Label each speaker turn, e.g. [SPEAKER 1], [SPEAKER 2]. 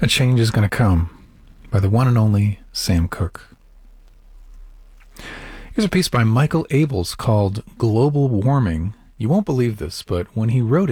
[SPEAKER 1] A Change is Gonna Come by the one and only Sam Cooke. Here's a piece by Michael Abels called Global Warming. You won't believe this, but when he wrote